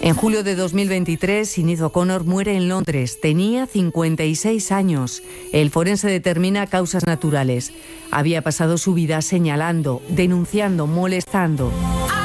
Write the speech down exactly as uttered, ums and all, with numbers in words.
En julio de dos mil veintitrés, Sinead O'Connor muere en Londres. Tenía cincuenta y seis años. El forense determina causas naturales. Había pasado su vida señalando, denunciando, molestando.